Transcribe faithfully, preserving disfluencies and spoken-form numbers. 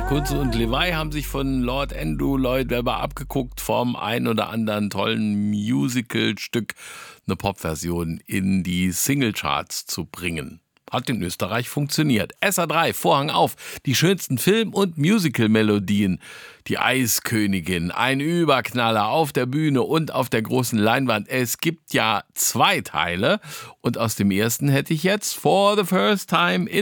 Kunze und Levi haben sich von Lord Andrew Lloyd Webber abgeguckt, vom ein oder anderen tollen Musical-Stück eine Popversion in die Singlecharts zu bringen. Hat in Österreich funktioniert. S A drei, Vorhang auf. Die schönsten Film- und Musical-Melodien. Die Eiskönigin, ein Überknaller auf der Bühne und auf der großen Leinwand. Es gibt ja zwei Teile. Und aus dem ersten hätte ich jetzt For the First Time in